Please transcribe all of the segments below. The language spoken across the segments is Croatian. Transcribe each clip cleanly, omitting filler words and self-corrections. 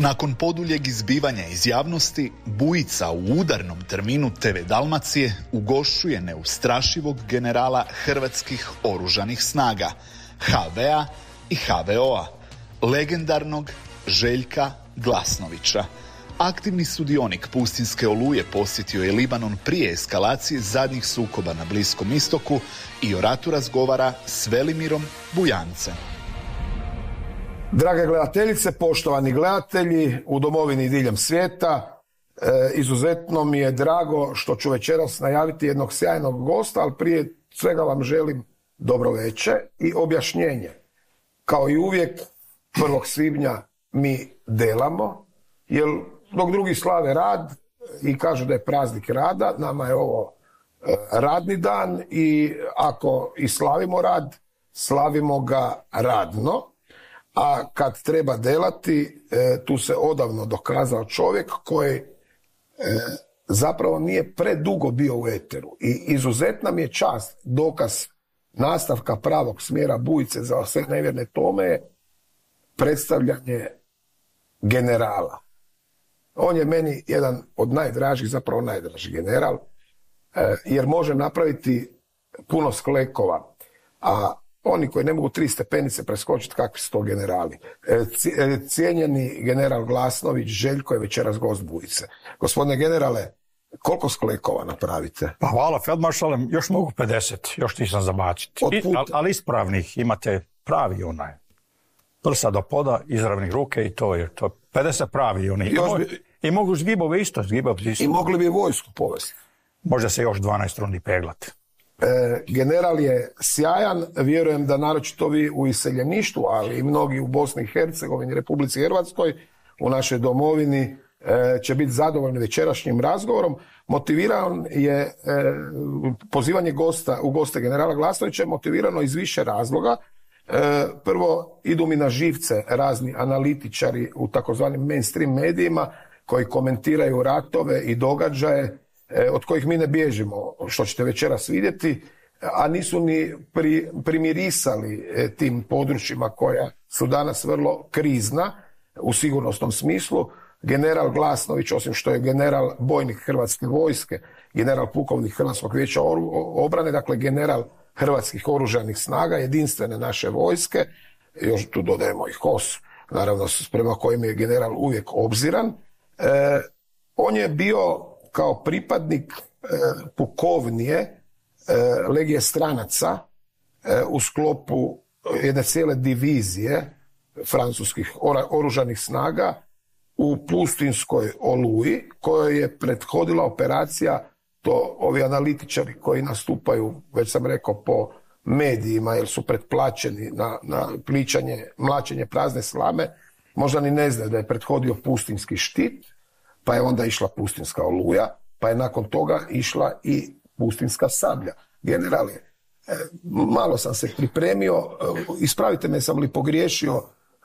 Nakon poduljeg izbivanja iz javnosti, Bujica u udarnom terminu TV Dalmacije ugošćuje neustrašivog generala hrvatskih oružanih snaga, HV-a i HVO-a, legendarnog Željka Glasnovića. Aktivni sudionik Pustinjske oluje posjetio je Libanon prije eskalacije zadnjih sukoba na Bliskom istoku i o ratu razgovara s Velimirom Bujancem. Drage gledateljice, poštovani gledatelji u domovini i diljem svijeta, izuzetno mi je drago što ću večeras najaviti jednog sjajnog gosta, ali prije svega vam želim dobro večer i objašnjenje. Kao i uvijek, 1. svibnja mi delamo, jer dok drugi slave rad i kažu da je praznik rada, nama je ovo radni dan i ako i slavimo rad, slavimo ga radno. A kad treba delati, tu se odavno dokazao čovjek koji zapravo nije predugo bio u eteru. I izuzetna mi je čast, dokaz nastavka pravog smjera Bujice za sve nevjerne tome je predstavljanje generala. On je meni jedan od najdražih, zapravo najdraži general, jer može napraviti puno sklekova, a oni koji ne mogu 3 stepenice preskočiti, kakvi su to generali. Cijenjeni general Glasnović Željko je večeras gost Bujice. Gospodine generale, koliko sklekova napravite? Pa hvala feldmaršale, još mogu 50, još nisam zabaciti. Ali ispravnih, imate pravi onaj. Prsa do poda, izravnih ruke i to je to. 50 pravi oni. I mogu zgibove isto. I mogli bi vojsku povesti. Možda se još 12 rundi peglati. General je sjajan, vjerujem da naročito vi u iseljeništvu, ali i mnogi u Bosni i Hercegovini, Republici Hrvatskoj, u našoj domovini će biti zadovoljni večerašnjim razgovorom. Motiviran je pozivanje u goste generala Glasnovića, motivirano iz više razloga. Prvo, idu mi na živce razni analitičari u takozvanim mainstream medijima koji komentiraju ratove i događaje od kojih mi ne bježimo, što ćete večeras vidjeti, a nisu ni primirisali tim područjima koja su danas vrlo krizna u sigurnosnom smislu. General Glasnović, osim što je general bojnik Hrvatske vojske, general pukovnik Hrvatskog vijeća obrane, dakle general Hrvatskih oružanih snaga, jedinstvene naše vojske, još tu dodajemo i HOS, naravno prema kojim je general uvijek obziran. On je bio kao pripadnik pukovnije legije stranaca u sklopu jedne cijele divizije francuskih oružanih snaga u Pustinjskoj oluji, kojoj je prethodila operacija, to ovi analitičari koji nastupaju, već sam rekao, po medijima, jer su pretplaćeni na mlačenje prazne slame, možda ni ne znaju da je prethodio Pustinjski štit, pa je onda išla Pustinjska oluja, pa je nakon toga išla i Pustinjska sablja. Generale, malo sam se pripremio, ispravite me sam li pogriješio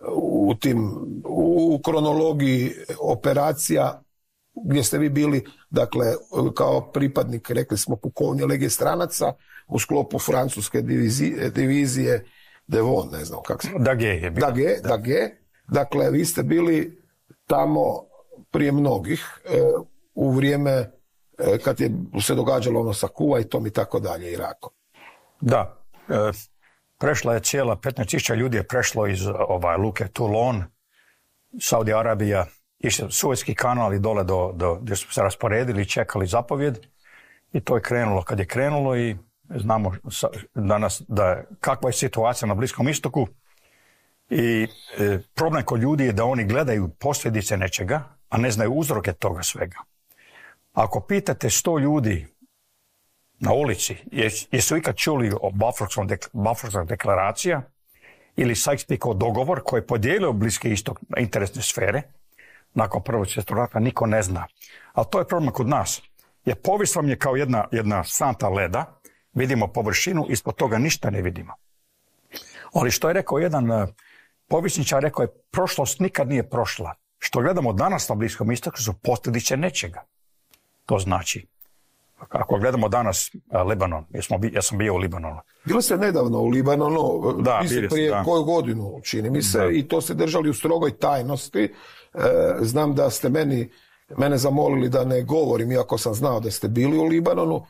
u kronologiji operacija gdje ste vi bili, dakle, kao pripadnik, rekli smo, pukovnije legije stranaca u sklopu francuske divizije Devon, ne znam kako se... Daguet. Dakle, vi ste bili tamo prije mnogih, u vrijeme kad je se događalo ono sa Kuvajtom i tako dalje, Irakom. Da, prešla je cijela, 15.000 ljudi je prešlo iz luke Toulon, Saudi Arabija, išli Suezki kanal i dole gdje su se rasporedili i čekali zapovjed i to je krenulo kad je krenulo i znamo danas kakva je situacija na Bliskom istoku i problem kod ljudi je da oni gledaju posljedice nečega, a ne znaju uzroke toga svega. Ako pitate 100 ljudi na ulici, jesu ikad čuli o Balfourskoj deklaracija ili Sykes-Picot dogovor koji je podijelio Bliski istok na interesne sfere, nakon Prvog svjetskog rata niko ne zna. Ali to je problem kod nas. Jer povijest vam je kao jedna santa leda, vidimo površinu, ispod toga ništa ne vidimo. Ali što je rekao jedan povjesničar, rekao je prošlost nikad nije prošla. Što gledamo danas na Bliskom istoku su posljedice nečega. To znači, Ako gledamo danas Libanon, ja sam bio u Libanonu. Bili ste nedavno u Libanonu, prije koju godinu, čini mi se, i to ste držali u strogoj tajnosti. Znam da ste mene zamolili da ne govorim, iako sam znao da ste bili u Libanonu.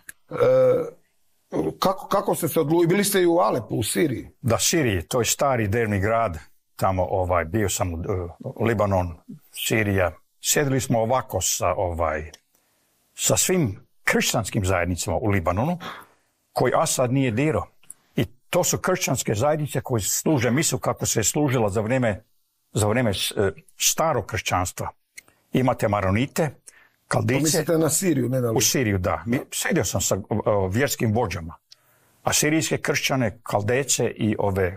Kako ste se odlučili? Bili ste i u Alepu, u Siriji? Da, Siriji, to je stari drevni grad. Tamo bio sam u Libanon, Sirija. Sjedili smo ovako sa svim kršćanskim zajednicama u Libanonu, koji Asad nije dirao. I to su kršćanske zajednice koje služe misu kako se je služila za vrijeme starog kršćanstva. Imate Maronite, Kaldice. To mislite na Siriju, ne na Libanon? U Siriju, da. Sjedio sam sa vjerskim vođama. Asirijske kršćane, Kaldece i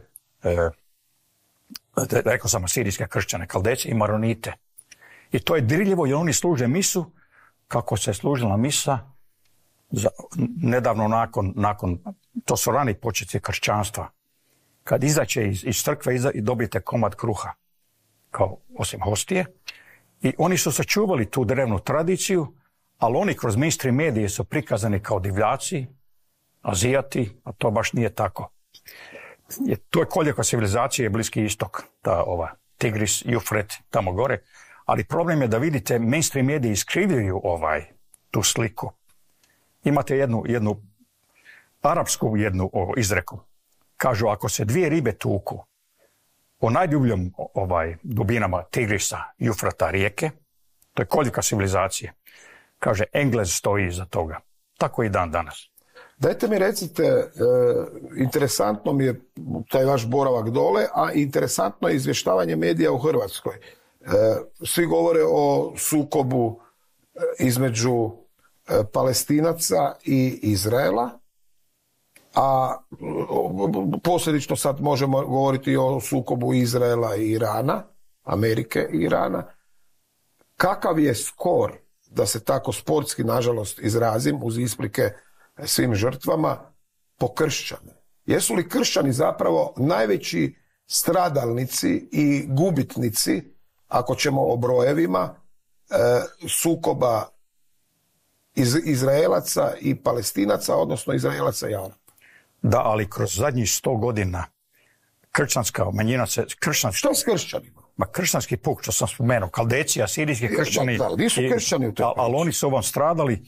rekao sam asirijske kršćane, Kaldece i Maronite. I to je dirljivo jer oni služe misu kako se je služila misa nedavno nakon, to su rani početci kršćanstva. Kad izaće iz crkve i dobijete komad kruha, kao osim hostije. I oni su sačuvali tu drevnu tradiciju, ali oni kroz mainstream medije su prikazani kao divljaci, Azijati, a to baš nije tako. To je koljevka civilizacije, Bliski istok, Tigris, Jufret, tamo gore. Ali problem je da vidite, mainstream mediji iskrivljuju tu sliku. Imate jednu arapsku izreku. Kažu, ako se dvije ribe tuku po najdubljom dubinama Tigrisa, Jufrata, rijeke, to je koljevka civilizacije. Kaže, Englez stoji iza toga. Tako i dan danas. Dajte mi recite, interesantno mi je taj vaš boravak dole, a interesantno je izvještavanje medija u Hrvatskoj. Svi govore o sukobu između Palestinaca i Izraela, a posljedično sad možemo govoriti o sukobu Izraela i Irana, Amerike i Irana. Kakav je skor, da se tako sportski, nažalost, izrazim, uz isprike svim žrtvama, po kršćane? Jesu li kršćani zapravo najveći stradalnici i gubitnici, ako ćemo o brojevima, sukoba Izraelaca i Palestinaca, odnosno Izraelaca i Arapa? Da, ali kroz zadnjih 100 godina kršćanska manjina se... Što s kršćanima? Kršćanski puk, što sam spomenuo, Kaldeci, asirijski kršćani... Da, nisu kršćani u toj ali oni su vam stradali.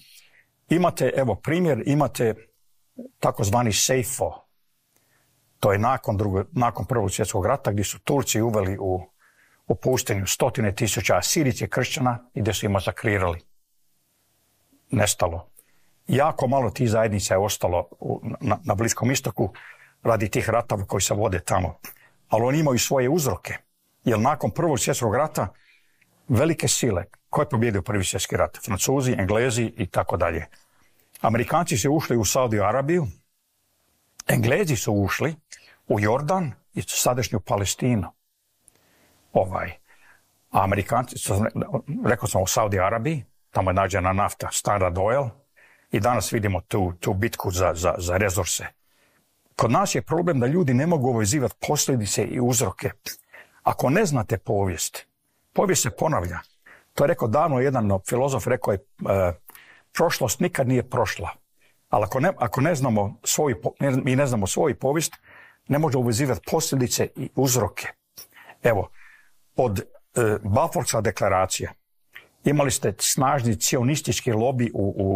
Imate takozvani Seifo. To je nakon Prvog svjetskog rata, gdje su Turci uveli u pustinju 100.000 asirijskih kršćana i gdje su ih masakrirali. Nestalo. Jako malo tih zajednica je ostalo na Bliskom istoku radi tih ratova koji se vode tamo. Ali oni imaju svoje uzroke. Jer nakon Prvog svjetskog rata velike sile, ko je pobjedio Prvi svjetski rat? Francuzi, Englezi i tako dalje. Amerikanci su ušli u Saudiju Arabiju, Englezi su ušli u Jordan i sadašnju Palestinu. A Amerikanci, rekao sam u Saudi Arabiji, tamo je nađena nafta, Standard Oil, i danas vidimo tu bitku za resurse. Kod nas je problem da ljudi ne mogu uvezivati posljedice i uzroke. Ako ne znate povijest se ponavlja. To je rekao davno jedan filozof, rekao je, prošlost nikad nije prošla. Ali ako ne znamo mi ne znamo svoju povijest, ne možemo uvezivati posljedice i uzroke. Evo, od Balfourska deklaracija imali ste snažni cionistički lobby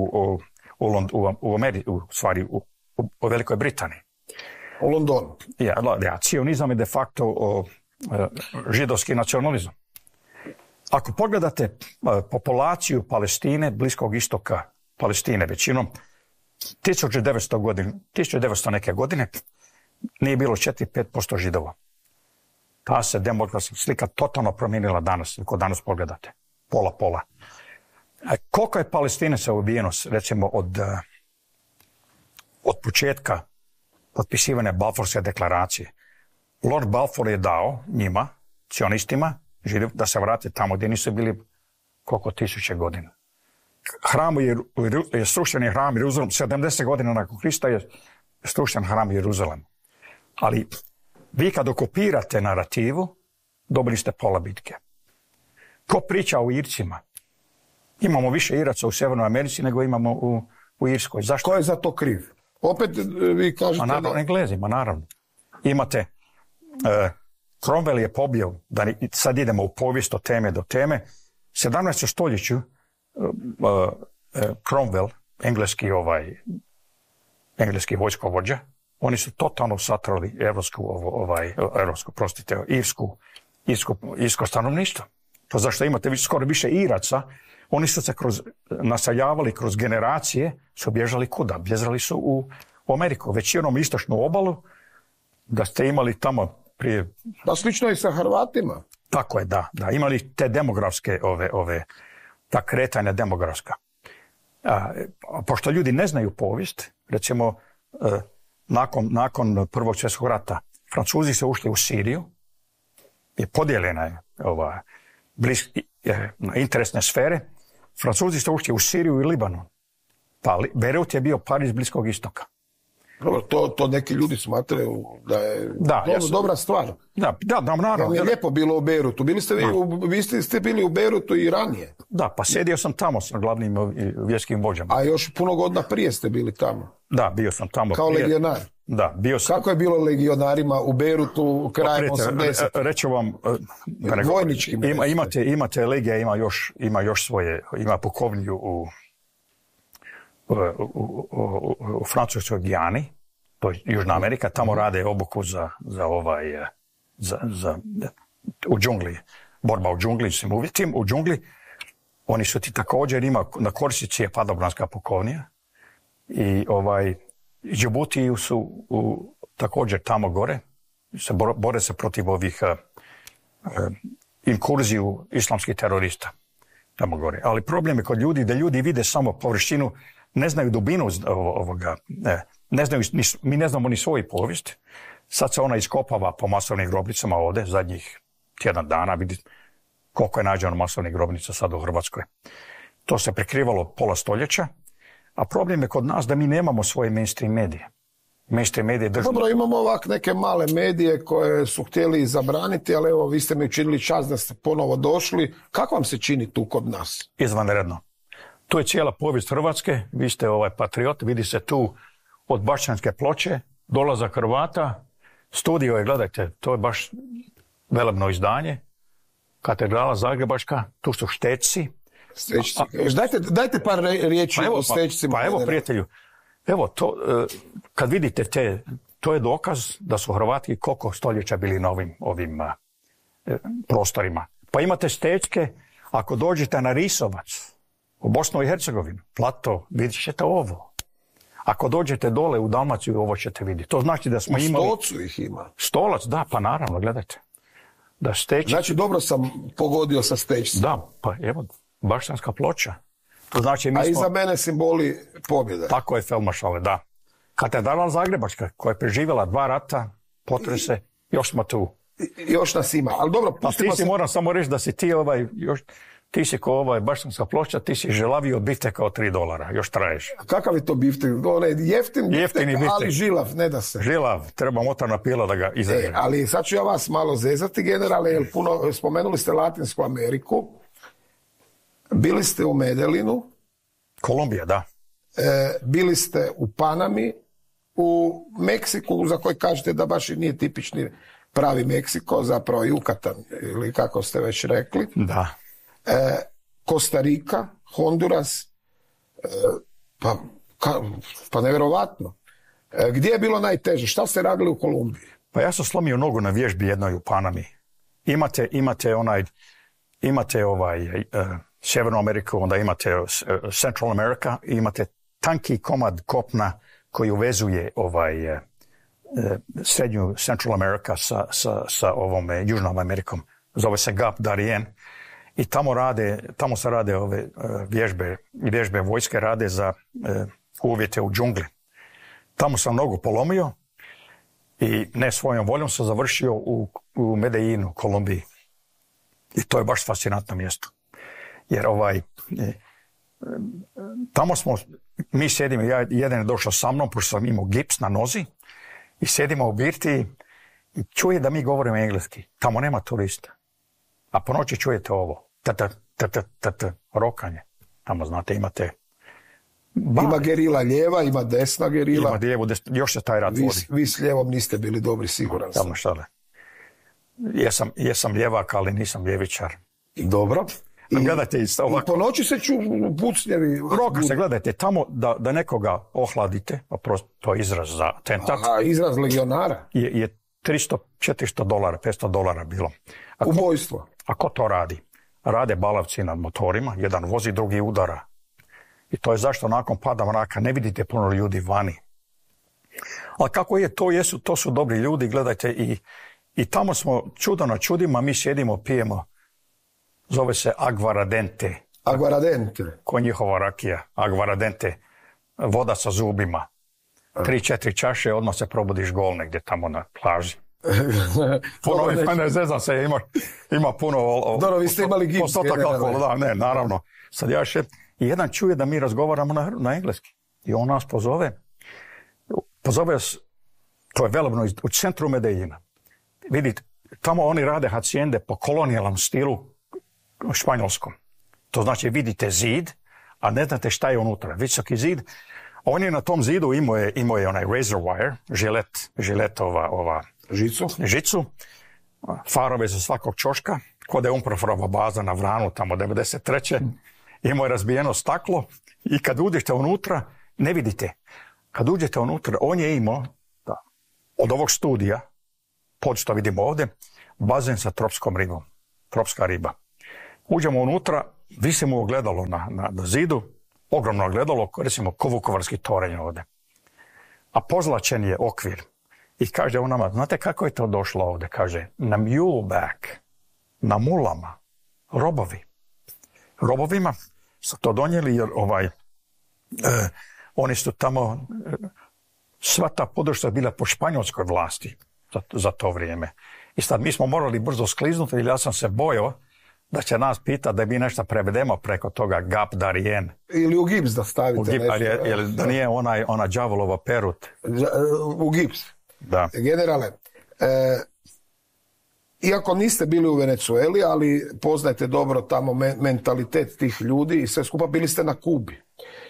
u Velikoj Britaniji. U Londonu. Ja, cionizam je de facto židovski nacionalizam. Ako pogledate populaciju Palestine, Bliskog istoka Palestine većinom, 1900 neke godine nije bilo 4-5% Židova. Ta se demografska slika totalno promijenila danas, ako danas pogledate. Pola. Koliko je Palestinaca ubijeno, recimo, od početka potpisivanja Balfourske deklaracije? Lord Balfour je dao njima, cionistima, Židov, da se vrate tamo gdje nisu bili koliko 1000 godina. Srušen je hram Jeruzalem, 70 godina nakon Krista je srušen hram Jeruzalem. Ali vi kad okupirate narativu, dobili ste pola bitke. Ko priča o Ircima? Imamo više Iraca u Sjevernoj Americi nego imamo u Irskoj. Zašto? Ko je za to kriv? Opet vi kažete... naravno, Englezima, naravno. Imate, Cromwell je pobio, da sad idemo u povijest od teme do teme, 17. stoljeću Cromwell, engleski vojskovođa, oni su totalno satrali irsko stanovništvo. To zašto imate skoro više Iraca, oni su se naseljavali kroz generacije, su bježali kuda? Bježali su u Ameriku, većinom istočnu obalu, da ste imali tamo prije... Pa slično i sa Hrvatima. Tako je, da. Imali te demografske, ta kretanja demografska. Pošto ljudi ne znaju povijest, recimo, nakon Prvog svjetskog rata, Francuzi su ušli u Siriju i podijeljena je na interesne sfere. Francuzi su ušli u Siriju i Libanon. Pa Beirut je bio Pariz Bliskog istoka. To neki ljudi smatraju da je dobra stvar. Da, naravno. Je lijepo bilo u Beirutu. Vi ste bili u Beirutu i ranije. Da, pa sjedio sam tamo sa glavnim vjerskim vođama. A još puno godina prije ste bili tamo. Da, bio sam tamo. Kao legionar. Da, bio sam. Kako je bilo legionarima u Beirutu krajem 80? Reću vam, vojničkim. Imate legija, ima još svoje, ima pukovniju u Francuskoj Gijani, to je Južna Amerika, tamo rade obuku u džungli, borba u džungli, u džungli. Oni su ti također na Korsici je padobranska pukovnija i Džibutiju su također tamo gore, bore se protiv ovih inkurziju islamskih terorista tamo gore. Ali problem je kod ljudi da ljudi vide samo površinu, ne znaju dubinu ovoga, mi ne znamo ni svoju povijest. Sad se ona iskopava po masovnim grobnicama ovdje, zadnjih tjedan dana, vidite koliko je nađeno masovnih grobnica sad u Hrvatskoj. To se prekrivalo pola stoljeća, a problem je kod nas da mi nemamo svoje mainstream medije. Dobro, imamo ovak neke male medije koje su htjeli zabraniti, ali evo, vi ste mi učinili čast da ste ponovo došli. Kako vam se čini tu kod nas? Izvanredno. To je cijela povijest Hrvatske, vi ste patriot, vidi se tu od Bašćanske ploče, dolazak Hrvata, studio je, gledajte, to je baš velebno izdanje, katedrala Zagrebačka, tu su Štečci. Dajte par riječi o Štečcima. Pa evo, prijatelju, evo, kad vidite to je dokaz da su Hrvati koliko stoljeća bili na ovim prostorima. Pa imate Štečke, ako dođete na Risovac, u Bosnu i Hercegovinu, plato, vidjet ćete ovo. Ako dođete dole u Dalmaciju, ovo ćete vidjeti. To znači da smo imali... U Stocu ih ima. Stolac, da, pa naravno, gledajte. Da Stečci... Znači, dobro sam pogodio sa Stečcima. Da, pa evo, Bašćanska ploča. To znači, a iza mene simboli pobjede. Tako je, feldmaršale, da. Katedrala Zagrebačka, koja je preživjela 2 rata, potrese, još smo tu. Još nas ima, ali dobro, pustimo se... moram samo reći da si ti ti si ko Bašćanska ploča, ti si želavio bifteka od $3, još traješ. A kakav je to biftek? Jeftini biftek, ali žilav, ne da se. Žilav, treba motorna pila da ga izađe. Ali sad ću ja vas malo zezati, generale, jer spomenuli ste Latinsku Ameriku, bili ste u Medelinu. Kolumbija, da. Bili ste u Panami, u Meksiku, za koji kažete da baš i nije tipični pravi Meksiko, zapravo Jukatan, ili kako ste već rekli. Da. Kostarika, Honduras, pa nevjerovatno. Gdje je bilo najteže? Šta ste radili u Kolumbiji? Pa ja sam slomio nogu na vježbi jednoj u Panami. Imate Sjevernu Ameriku, onda imate Central America, imate tanki komad kopna koji uvezuje srednju Central America sa ovom Južnom Amerikom. Zove se Gap Darien. I tamo se rade ove vježbe vojske rade za uvjete u džungli. Tamo sam nogu polomio i ne svojom voljom sam završio u Medellinu, Kolumbiji. I to je baš fascinantno mjesto. Jer tamo mi sjedimo, jedan je došao sa mnom, pošto sam imao gips na nozi, i sjedimo u birtiji i čuje da mi govorimo engleski. Tamo nema turista. A po noći čujete ovo. Rokanje. Tamo, znate, imate Ima gerila lijeva, ima desna gerila. Ima lijevu, još se taj rat vodi. Vi s lijevom niste bili dobri, siguran sam. Jesam ljevak, ali nisam ljevičar. Dobro. Gledajte, I po noći se ču pucnjevi. Roka se, gledajte, tamo da nekoga ohladite, to je izraz za atentat. Izraz legionara. Je $300, $400, $500 bilo. Ubojstvo. A ko to radi? Rade balavci nad motorima, jedan vozi, drugi udara. I to je zašto nakon pada mraka ne vidite puno ljudi vani. Ali kako je, to su dobri ljudi, gledajte, i tamo smo čudo na čudima, mi sjedimo, pijemo, zove se Aguardente. Aguardente. Ko njihova rakija, Aguardente, voda sa zubima. 3-4 čaše, odmah se probudiš gol negdje tamo na plaži. Ne zezam se, ima puno... Dobro, vi ste imali gips. Ne, naravno. Sad ja i jedan čuje da mi razgovaramo na engleski. I on nas pozove nas, to je velebno u centru Medeljina. Vidite, tamo oni rade hacijende po kolonijalnom stilu španjolskom. To znači vidite zid, a ne znate šta je unutra. Visoki zid. On je na tom zidu imao je onaj razor wire, žilet žicu, farove za svakog čoška, kod je Umprofrova baza na Vranu, tamo 93. Imao je razbijeno staklo i kad uđete unutra, ne vidite. Kad uđete unutra, on je imao, od ovog studija, što vidimo ovdje, bazen sa tropskom ribom, tropska riba. Uđemo unutra, visimo ogledalo na zidu, ogromno ogledalo, recimo ko Vukovarski toranj ovdje. A pozlačen je okvir. I kaže on nama, znate kako je to došlo ovdje? Kaže, na muleback, na mulama, robovima su to donijeli jer oni su tamo, sva ta područja bila po španjolskoj vlasti za to vrijeme. I sad mi smo morali brzo skliznuti jer ja sam se bojao da će nas pitati da mi nešto prevedemo preko toga Gap Darien. Ili u gips da stavite nešto. Da nije ona đavolova perut. U gips. Da. Generale, iako niste bili u Venezueli, ali poznajete dobro tamo mentalitet tih ljudi i sve skupa, bili ste na Kubi.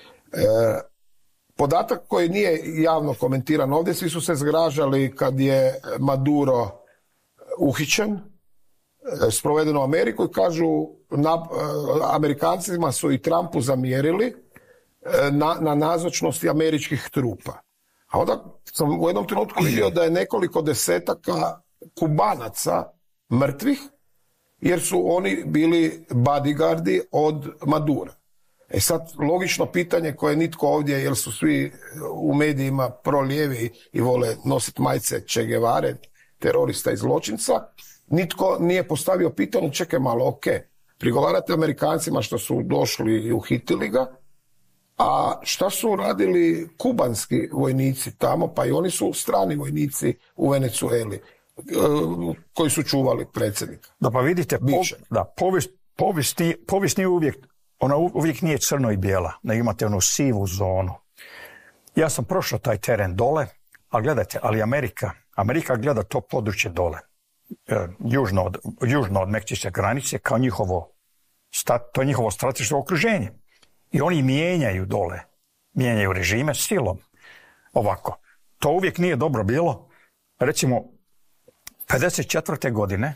Podatak koji nije javno komentiran ovdje, svi su se zgražali kad je Maduro uhićen, sprovedeno u Ameriku i kažu Amerikancima su i Trumpu zamjerili na nazočnosti američkih trupa. A onda sam u jednom trenutku vidio da je nekoliko desetaka Kubanaca mrtvih jer su oni bili bodyguardi od Madura. E sad, logično pitanje koje nitko ovdje, jer su svi u medijima prolijevi i vole nositi majice Che Guevare, terorista i zločinca, nitko nije postavio pitanje, čekaj malo, ok, prigovarate Amerikancima što su došli i uhitili ga, a šta su radili kubanski vojnici tamo, pa i oni su strani vojnici u koji su čuvali predsjednika. Da, pa vidite, povijest nije uvijek, ona uvijek nije crno i bijela, nego imate onu sivu zonu. Ja sam prošao taj teren dole, ali gledajte, ali Amerika gleda to područje dole, južno od meksičke granice, kao to je njihovo strateško okruženje. I oni mijenjaju režime silom. Ovako, to uvijek nije dobro bilo. Recimo, 54. godine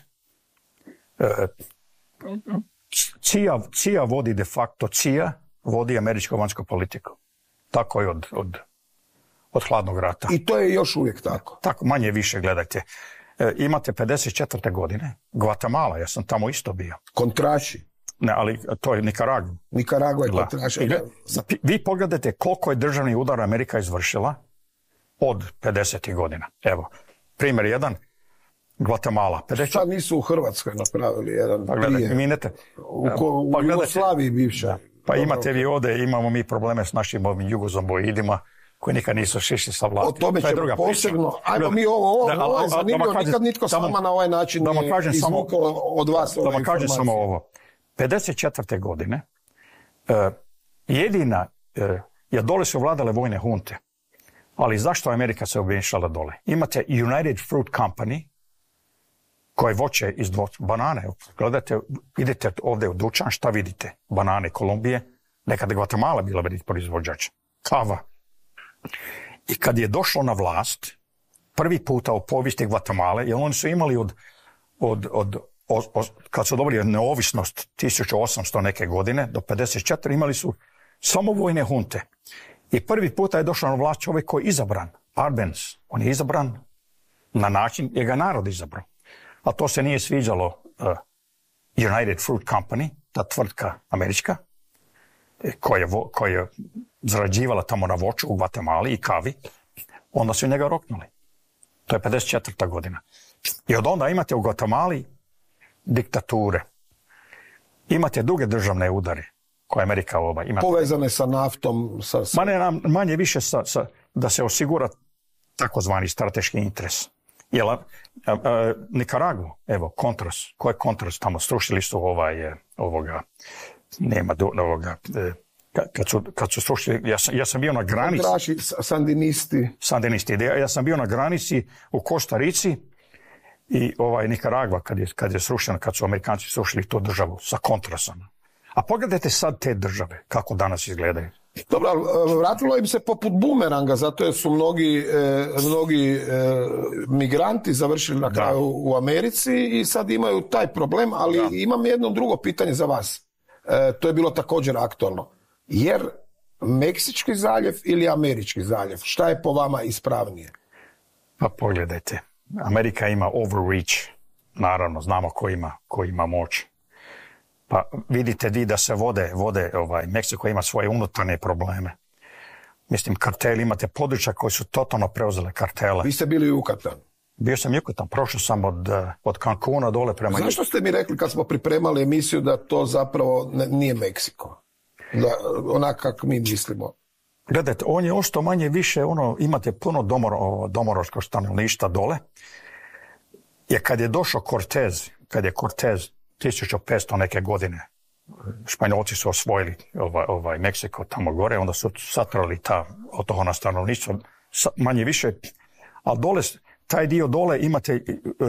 CIA vodi de facto, vodi američku vanjsku politiku. Tako je od hladnog rata. I to je još uvijek tako? Tako, manje više, gledajte. Imate 54. godine, Guatemala, ja sam tamo isto bio. Kontraši? Ne, ali to je Nikaragua. Nikaragua je kontraši. Vi pogledajte koliko je državni udar Amerika izvršila od 50. godina. Evo, primjer jedan, Guatemala. Šta nisu u Hrvatskoj napravili jedan prije? U Jugoslaviji bivša. Pa imate vi ovdje, imamo mi probleme s našim ovim jugozomboidima koji nikad nisu šišli sa vlasti. O tome ćemo posebno. Ajmo mi ovo je zanimljivo, nikad nitko s vama na ovaj način nije izvukao od vas ove informacije. Da vam kažem samo ovo. 54. godine jedina, jer dole su vladale vojne hunte, ali zašto Amerika se obmiješala dole? Imate United Fruit Company, koje voće iz banane. Gledajte, idete ovdje u dućan, šta vidite? Banane Kolumbije, nekada Guatemala bila veliki proizvođač. kava. I kad je došlo na vlast, prvi puta u povijesti Gvatemale, jer oni su imali kad su dobili neovisnost 1800 neke godine do 54, imali su samo vojne hunte. I prvi puta je došao na vlast čovjek koji je izabran, Arbenz. On je izabran na način jer ga narod izabrao. A to se nije sviđalo United Fruit Company, ta tvrtka američka, koja je zarađivala tamo na voću u Gvatemali i kavi. Onda su njega roknuli. To je 54. godina. I od onda imate u Gvatemali diktature. Imate druge državne udare koje Amerika ima. Povezane sa naftom. Manje više da se osigura takozvani strateški interes. Nikaragvo, evo, Kontras. Ko je Kontras tamo? Srušili su kad su srušili, ja sam bio na granici. Kontraši, Sandinisti. Ja sam bio na granici u Kostarici i Nikaragva kad je srušena, kad su Amerikanci srušili tu državu sa Kontrasom. A pogledajte sad te države, kako danas izgledaju. Dobro, ali vratilo im se poput bumeranga, zato jer su mnogi migranti završili na kraju u Americi i sad imaju taj problem, ali imam jedno drugo pitanje za vas. To je bilo također aktualno. Jer Meksički zaljev ili Američki zaljev? Šta je po vama ispravnije? Pa pogledajte. Amerika ima overreach. Naravno, znamo ko ima moć. Pa vidite vi da se vode Meksiko ima svoje unutarnje probleme. Mislim, karteli, imate područja koji su totalno preuzele kartele. Vi ste bili u Yucatanu? Bio sam u Yucatanu, prošao sam od Cancuna dole prema... Zašto ste mi rekli kad smo pripremali emisiju da to zapravo nije Meksiko? Onak kako mi mislimo. Gledajte, on je ostao manje više, imate puno domoroškog stanovništva dole. Jer kad je došao Cortez 1500 neke godine, Španjolci su osvojili Meksiko tamo gore, onda su satrali od toho na stanovništvo manje više, ali dole, taj dio dole imate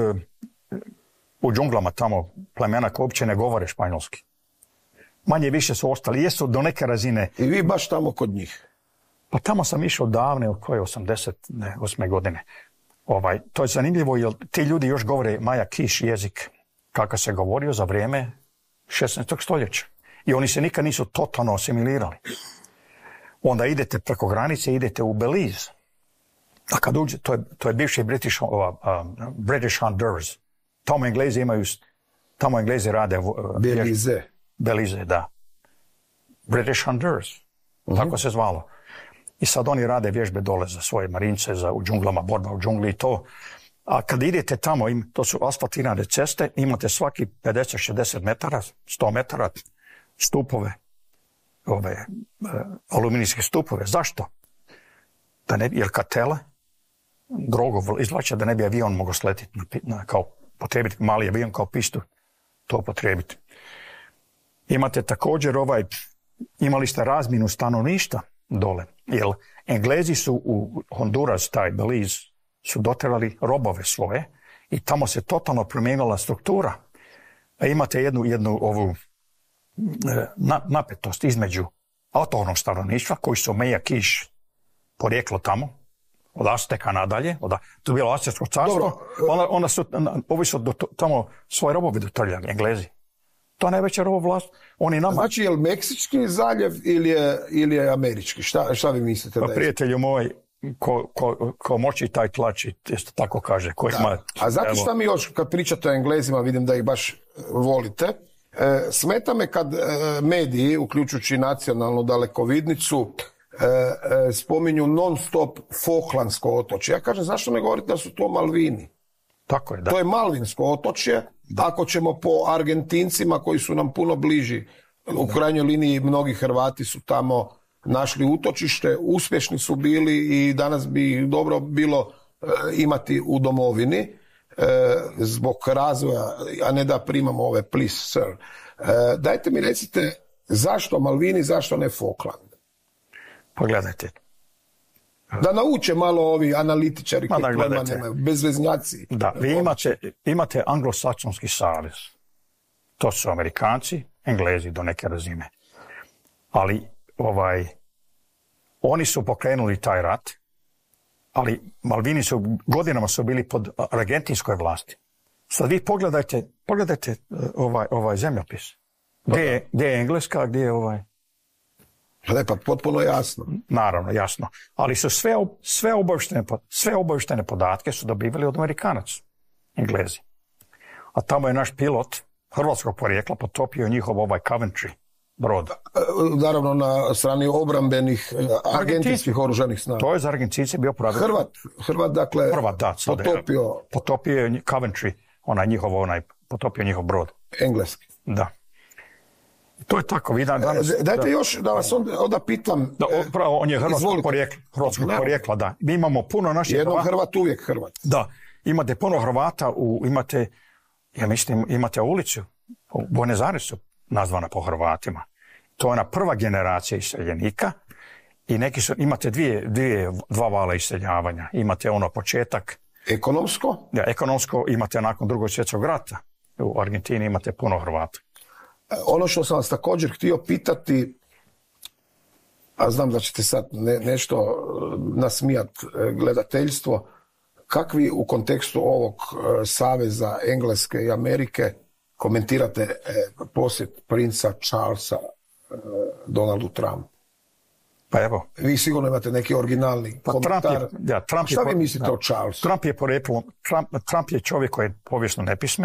u džunglama tamo plemena koje uopće ne govore španjolski. Manje više su ostali, jesu do neke razine. I vi baš tamo kod njih? Pa tamo sam išao davne, od koje 88. godine. To je zanimljivo, jer ti ljudi još govore Maja Kiš jezik, kako se govorio za vrijeme 16. stoljeća. I oni se nikad nisu totalno asimilirali. Onda idete preko granice, idete u Belize. A kad uđe, to je bivši British Honduras. Tamo Englezi rade... Belize, da. British Honduras. Tako se zvalo. I sad oni rade vježbe dole za svoje marince, u džunglama, borba u džungli i to. A kad idete tamo, to su asfaltirane ceste, imate svaki 50-60 metara, 100 metara stupove, aluminijske stupove. Zašto? Jer kartele drogu izvlače da ne bi avion mogao sletiti, kao potrebiti mali avion kao pistu, to potrebiti. Imate također imali ste razmjenu stanovništva dole, jer Englezi su u Honduras, taj Belize, su doterali robove svoje i tamo se totalno promijenila struktura. A imate jednu ovu napetost između autohtonog stanovništva koji su Maja Kiš porijeklo tamo, od Azteka nadalje, to je bilo Azteksko carstvo, onda su ovi su tamo svoje robove dotrljali, Englezi. To je najveća robovlast. Znači, je li Meksički zaljev ili je američki? Šta vi mislite da je? Prijatelju moj, ko moći taj tlači, isto tako kaže. A znate šta mi još, kad pričate o Englezima, vidim da ih baš volite, smeta me kad mediji, uključujući nacionalnu dalekovidnicu, spominju non-stop Falklandsko otočje. Ja kažem, zašto ne govorite da su to Malvini? Tako je, da. To je Malvinsko otočje, ako ćemo po Argentincima koji su nam puno bliži. U krajnjoj liniji mnogi Hrvati su tamo našli utočište, uspješni su bili i danas bi dobro bilo imati u domovini zbog razvoja, a ne da primamo ove please sir. Dajte mi recite zašto Malvini, zašto ne Falkland? Pogledajte. Da nauče malo ovi analitičari koji pojma nemaju, bezveznjaci. Da, vi imate anglosaksonski savez. To su Amerikanci, Englezi do neke razine. Ali Oni su pokrenuli taj rat, ali Malvini godinama su bili pod argentinskoj vlasti. Sad vi pogledajte ovaj zemljopis. Gdje je Engleska, gdje je ovaj... Ne, pa potpuno jasno. Naravno, jasno. Ali su sve obavještene podatke su dobivali od Amerikanaca, Englezi. A tamo je naš pilot hrvatskog porijekla potopio njihov Coventry brod. Naravno na strani obrambenih argentinskih oružanih snaga. To je za Argentince bio pravi. Hrvat, dakle, potopio je Coventry, potopio njihov brod. Engleski. Da. To je tako. Dajte još da vas onda pitam. Upravo, on je hrvatskog porijekla, da. Mi imamo puno naših Hrvata. Hrvat uvijek Hrvat. Da. Imate puno Hrvata, imate ulicu u Buenos Airesu nazvana po Hrvatima. To je ona prva generacija iseljenika i imate dva vala iseljavanja. Imate početak. Ekonomsko? Da, ekonomsko imate nakon Drugog svjetskog rata. U Argentini imate puno Hrvata. Ono što sam vas također htio pitati, a znam da ćete sad nešto nasmijat gledateljstvo, kakvi u kontekstu ovog saveza Engleske i Amerike komentirate posjet princa Charlesa Donaldu Trumpu? Pa evo. Vi sigurno imate neki originalni komentar. Šta vi mislite o Charlesu? Trump je čovjek koji je povijesno nepismen.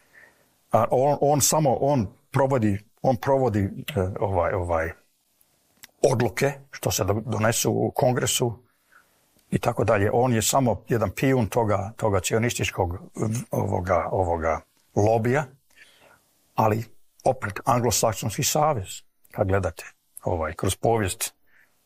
On provodi odluke što se donesu u Kongresu i tako dalje. On je samo jedan pijun toga cionističkog ovoga lobija, ali opet anglosaksonski savez, kad gledate kroz povijest,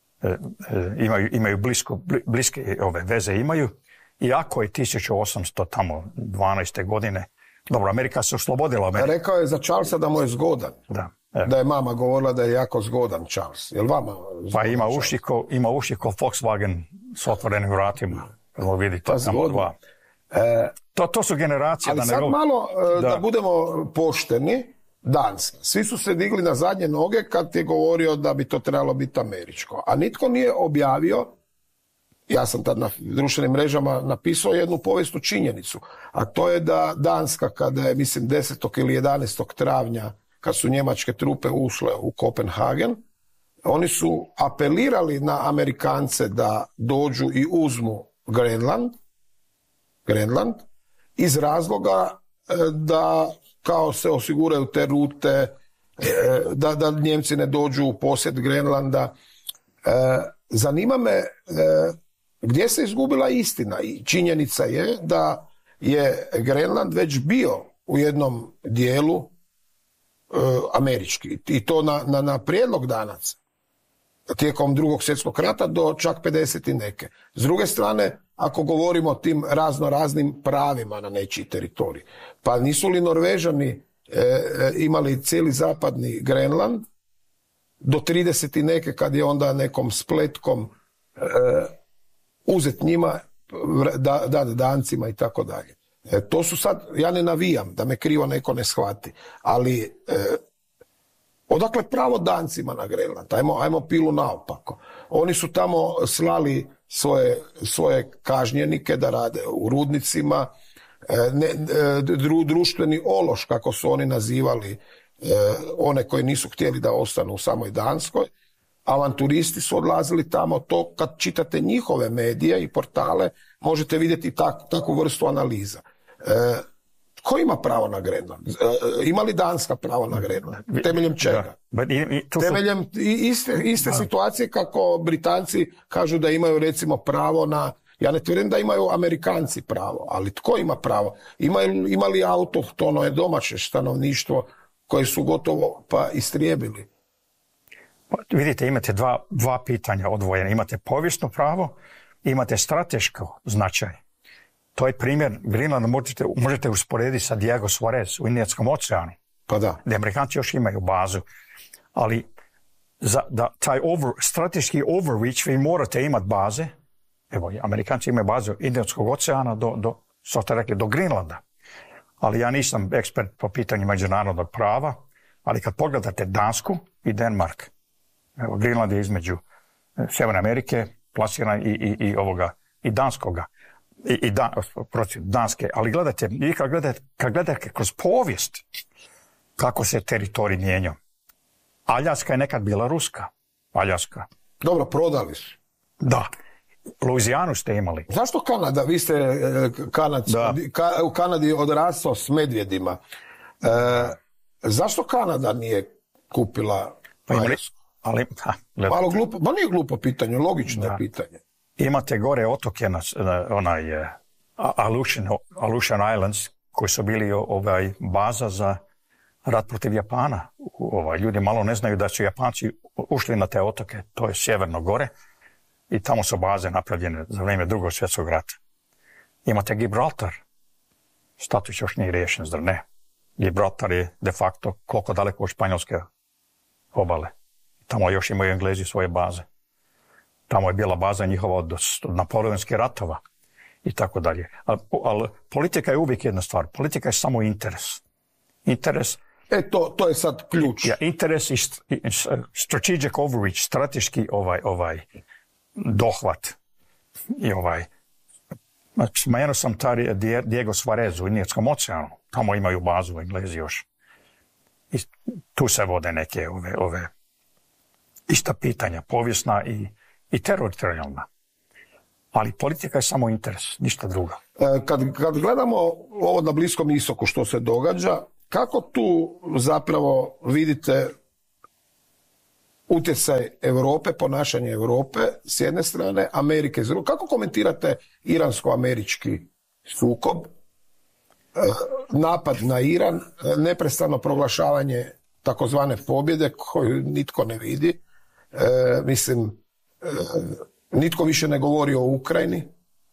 imaju bliske veze imaju, iako je 1812. godine, dobro, Amerika se oslobodila. Rekao je za Charlesa da mu je zgodan. Da je mama govorila da je jako zgodan Charles. Jel vama zgodan? Pa ima uši ko Volkswagen s otvorenim vratima. Vidite, to su generacije. Ali sad malo da budemo pošteni, Danska. Svi su se digli na zadnje noge kad je govorio da bi to trebalo biti američko. A nitko nije objavio, ja sam tad na društvenim mrežama napisao jednu povijesnu činjenicu, a to je da Danska, kada je, mislim, 10. ili 11. travnja, kad su njemačke trupe ušle u Kopenhagen, oni su apelirali na Amerikance da dođu i uzmu Grenland, iz razloga da kao se osiguraju te rute, da Njemci ne dođu u posjed Grenlanda. Zanima me gdje se izgubila istina, i činjenica je da je Grenland već bio u jednom dijelu američki, i to na prijedlog Danaca tijekom Drugog svjetskog rata do čak 50 i neke. S druge strane, ako govorimo o tim raznim pravima na nečiji teritorij, pa nisu li Norvežani imali cijeli zapadni Grenland do 30 i neke, kad je onda nekom spletkom uzet njima, Dancima i tako dalje. To su sad, ja ne navijam da me krivo neko ne shvati, ali odakle pravo Dancima na Grenland? Ajmo pilu naopako. Oni su tamo slali svoje kažnjenike da rade u rudnicima, društveni ološ, kako su oni nazivali one koji nisu htjeli da ostanu u samoj Danskoj. Avanturisti su odlazili tamo. To kad čitate njihove medije i portale možete vidjeti takvu vrstu analiza. Tko ima pravo na Grenland? Ima li Danska pravo na Grenland? Temeljem čega? Temeljem iste situacije kako Britanci kažu da imaju, recimo, pravo na... Ja ne tvrdim da imaju Amerikanci pravo, ali tko ima pravo? Ima li autohtono domaće stanovništvo koje su gotovo pa istrijebili? Vidite, imate dva pitanja odvojene. Imate povijesno pravo, imate strateško značaj. To je primjer, Grenland možete usporediti sa Diego Suarez u Indijskom oceanu. Pa da. Gdje Amerikanci još imaju bazu. Ali da taj strateški overreach, vi morate imati baze. Evo, Amerikanci imaju bazu Indijskog oceana do Grenlanda. Ali ja nisam ekspert po pitanju međunarodnog prava, ali kad pogledate Dansku i Denmark, evo, Grenland je između Sjeverne Amerike, plasiran i Danskoga. Danske. Ali gledajte, kad gledate kroz povijest kako se teritorij mijenjao. Aljaska je nekad bila ruska. Aljaska. Dobro, prodali su. Da. Luizijanu ste imali. Zašto Kanada? Vi ste u Kanadi odrastao s medvjedima. Zašto Kanada nije kupila Aljasku? Malo glupo, ma nije glupo pitanje, logično je pitanje. Imate gore otoke Aleutian Islands, koji su bili baza za rat protiv Japana. Ljudi malo ne znaju da su Japanci ušli na te otoke, to je sjeverno gore, i tamo su baze napravljene za vrijeme Drugog svjetskog rata. Imate Gibraltar. Status još nije riješen, zar ne? Gibraltar je de facto koliko daleko od Španjolske obale. Tamo još imaju Englezi svoje baze. Tamo je bila baza njihova od napoleonskih ratova i tako dalje. Ali politika je uvijek jedna stvar. Politika je samo interes. Interes. To je sad ključ. Interes i strategic overreach, strateški dohvat. I spomenuo sam Diego Suarez u Indijskom oceanu. Tamo imaju bazu Englezi još. I tu se vode neke ove ista pitanja, povijesna i teritorijalna. Ali politika je samo interes, ništa drugo. Kad gledamo ovo na Bliskom istoku što se događa, kako tu zapravo vidite utjecaj Europe, ponašanje Europe s jedne strane, Amerike s druge? Kako komentirate iransko-američki sukob, napad na Iran, neprestano proglašavanje takozvane pobjede koju nitko ne vidi? Nitko više ne govori o Ukrajini.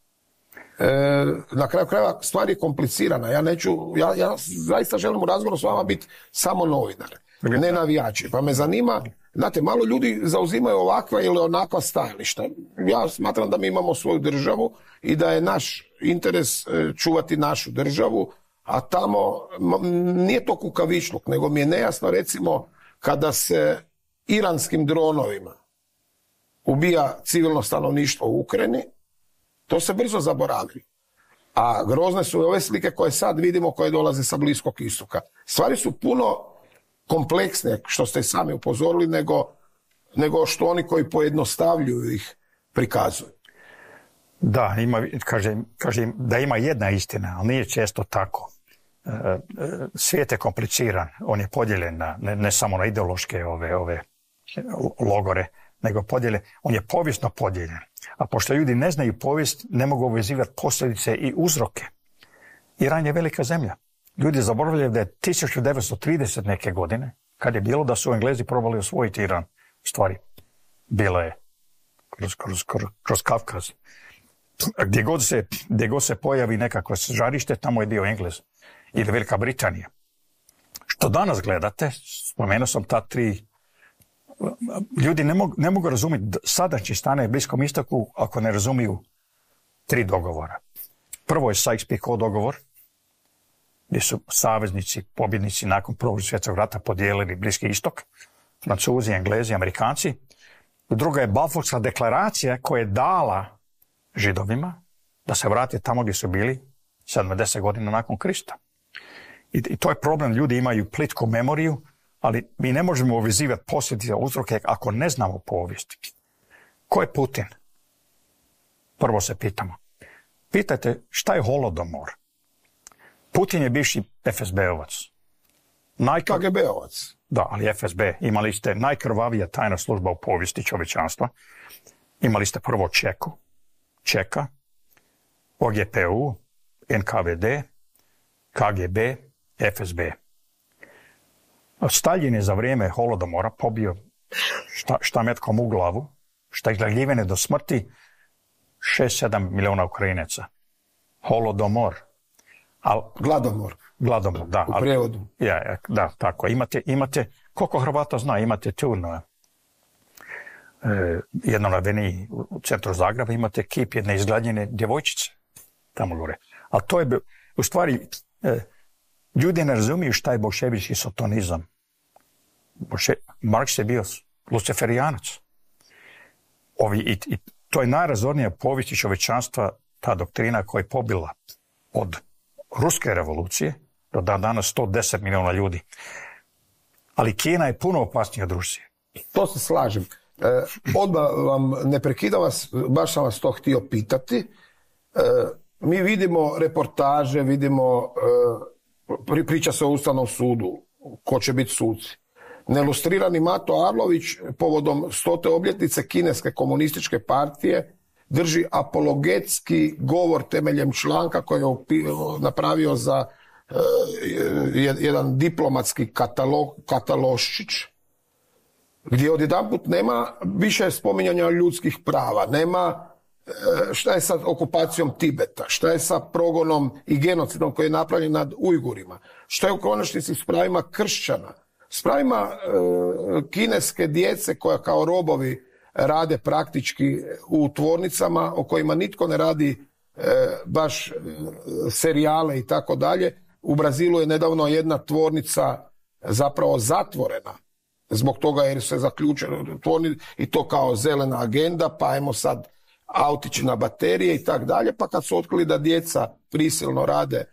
Na kraju krajeva stvar je komplicirana. Ja zaista želim u razgovoru s vama biti samo novinar, ne navijači. Pa me zanima, znate, malo ljudi zauzimaju ovakva ili onakva stajališta. Ja smatram da mi imamo svoju državu i da je naš interes čuvati našu državu, a tamo nije to kukavičluk, nego mi je nejasno, recimo, kada se iranskim dronovima ubija civilno stanovništvo u Ukrajini, to se brzo zaboravi. A grozne su ove slike koje sad vidimo, koje dolaze sa Bliskog istoka. Stvari su puno kompleksne, što ste sami upozorili, nego što oni koji pojednostavljuju ih prikazuju. Da, kaže da ima jedna istina, ali nije često tako. Svijet je kompliciran, on je podijeljen ne samo na ideološke ove logore, nego on je povijesno podijeljen. A pošto ljudi ne znaju povijest, ne mogu uvezivati posljedice i uzroke. Iran je velika zemlja. Ljudi zaboravljaju da je 1930 neke godine, kad je bilo da su Englezi probali osvojiti Iran, stvari bilo je kroz Kavkaz. Gdje god se pojavi nekakvo žarište, tamo je bio Englez ili Velika Britanija. Što danas gledate, spomenuo sam ta tri. Ljudi ne mogu razumjeti sadašnje stanje u Bliskom istoku ako ne razumiju tri dogovora. Prvo je Sykes-Picot dogovor, gdje su saveznici, pobjednici nakon Prvog svjetskog rata podijelili Bliski istok, Francuzi, Englezi, Amerikanci. Druga je Balfourska deklaracija koja je dala Židovima da se vrate tamo gdje su bili 70 godina nakon Krista. I to je problem, ljudi imaju plitku memoriju, ali mi ne možemo uvezivati posljedice uzroke ako ne znamo povijest. Ko je Putin? Prvo se pitamo. Pitajte šta je Holodomor. Putin je bivši FSB-ovac. KGB-ovac. Da, ali FSB. Imali ste najkrvavija tajna služba u povijesti čovječanstva. Imali ste prvo Čeka, OGPU, NKVD, KGB, FSB. Staljin je za vrijeme Holodomora pobio štametkom u glavu, izgladljivane do smrti 6-7 milijuna Ukrajinaca. Holodomor. Gladomor, da. U prijevodu. Da, tako. Imate, koliko Hrvata zna, imate tu jedno na Aveniji u centru Zagreba, imate kip jedne izgladnjene djevojčice tamo gore. Ali to je, u stvari, ljudi ne razumiju šta je bolševički sotonizam. Marks je bio luciferijanac. I to je najrazornija povijest čovječanstva, ta doktrina koja je pobila od ruske revolucije do danas 110 milijuna ljudi. Ali Kina je puno opasnija od Rusije. To se slažem. Odmah vam ne prekidam vas, baš sam vas to htio pitati. Mi vidimo reportaže, vidimo, priča se o Ustavnom sudu, ko će biti suci. Neilustrirani Mato Arlović povodom 100. obljetnice Kineske komunističke partije drži apologetski govor temeljem članka koji je napravio za jedan diplomatski kataloščić, gdje odjedanput nema više spominjanja ljudskih prava, nema šta je sa okupacijom Tibeta, šta je sa progonom i genocidom koji je napravljen nad Ujgurima, šta je u konačnici s pravima kršćana, s pravima kineske djece koja kao robovi rade praktički u tvornicama o kojima nitko ne radi baš serijale i tako dalje. U Brazilu je nedavno jedna tvornica zapravo zatvorena zbog toga jer se zaključilo i to kao zelena agenda, pa ajmo sad autići na baterije i tako dalje, pa kad su otkrili da djeca prisilno rade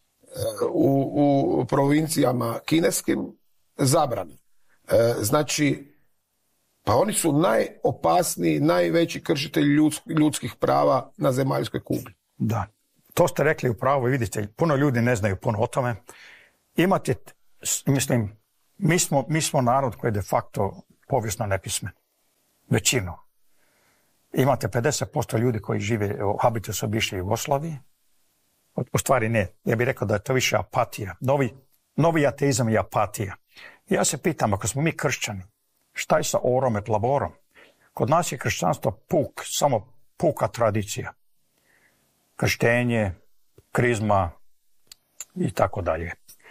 u provincijama kineskim, zabrane. Znači, pa oni su najopasniji, najveći kršitelji ljudskih prava na zemaljskoj kugli. Da, to ste rekli u pravu i vidite, puno ljudi ne znaju puno o tome. Imate, mislim, mi smo narod koji je de facto povijesno nepismen. Većinu. Imate 50% ljudi koji žive u habitusu bivše Jugoslavije. U stvari ne. Ja bih rekao da je to više apatija. Novi ateizam je apatija. Ja se pitam, ako smo mi kršćani, šta je sa orom et laborom? Kod nas je kršćanstvo samo puka tradicija. Krštenje, krizma i tako dalje.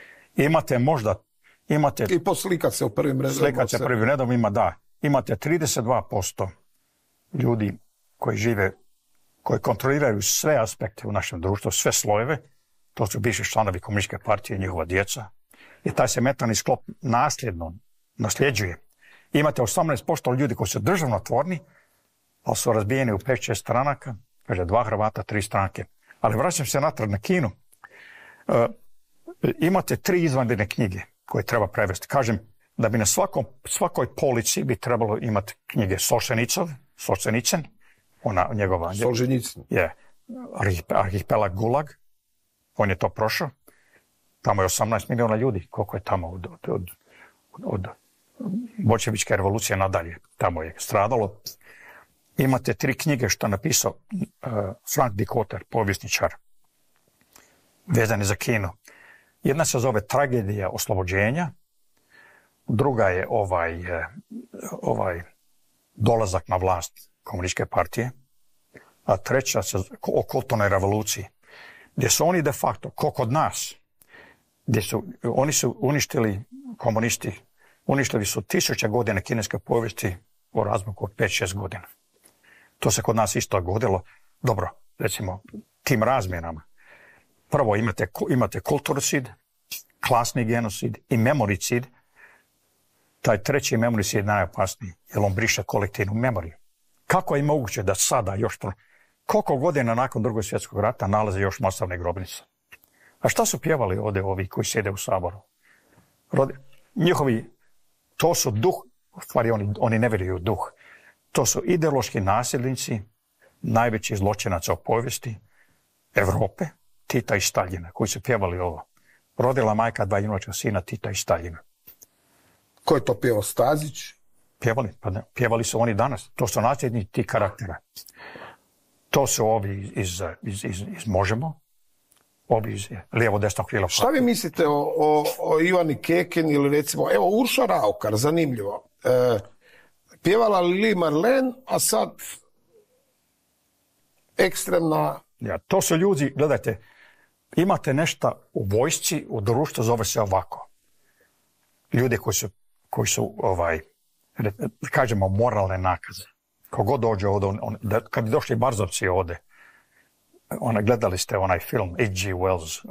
Imate i poslikat se u prvim redom. Slikat se prvim redom imate 32% ljudi koji žive, koji kontroliraju sve aspekte u našem društvu, sve slojeve. To su bivši članovi komunističke partije i njihova djeca. I taj se mentalni sklop nasljeđuje. Imate 18% ljudi koji su državnotvorni, ali su razbijeni u 5-6 stranaka, kaže 2 Hrvata, 3 stranke. Ali vraćam se natrag na Kinu. Imate 3 izvanredne knjige koje treba prevesti. Kažem da bi na svakoj polici bi trebalo imati knjige Solženicin, ona njegova... Solženicin. Je. Arhipelag Gulag, on je to prošao. Tamo je 18 milijuna ljudi, koliko je tamo od Boljševičke revolucije nadalje. Tamo je stradalo. Imate 3 knjige što je napisao Frank Dikötter, povjesničar, vezani za Kinu. Jedna se zove Tragedija oslobođenja, druga je ovaj dolazak na vlast komunističke partije, a treća se o kulturnoj revoluciji, gdje su oni de facto, ko kod nas, oni su uništili, komunisti, uništili su 1000 godina kineske povijesti u razmaku od 5-6 godina. To se kod nas isto dogodilo. Dobro, recimo, tim razmjenama. Prvo imate kulturocid, klasni genocid i memoricid. Taj treći memoricid je najopasniji, jer on briše kolektivnu memoriju. Kako je moguće da sada još to... Koliko godina nakon Drugog svjetskog rata nalaze još masovne grobnice? A šta su pjevali ovdje ovi koji sjede u Saboru? Njihovi, to su duh, u stvari oni ne vjeruju u duh. To su ideološki nasljednici, najveći zločinaca u povijesti Europe, Tita i Staljina, koji su pjevali ovo. Rodila majka 2 junačka sina, Tita i Staljina. Ko je to pjevao, Stazić? Pjevali su oni danas. To su nasljednici tih karaktera. To su ovi iz Možemo, ovi iz lijevo-desnog krila. Šta vi mislite o Ivani Kekin ili recimo, evo Urša Raukar, zanimljivo. Pjevala Lili Marlen, a sad ekstremna... Ja, to su ljudi, gledajte, imate nešto u vojsci, u društvu, zove se ovako. Ljudi koji su kažemo, moralne nakaze. Kogod dođe ovdje, kad bi došli Barzovci ovdje, gledali ste onaj film H.G. Wells,